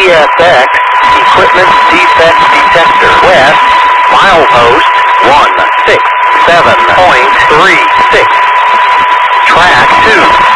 CSX Equipment Defect Detector. West, milepost 167.36. Track 2.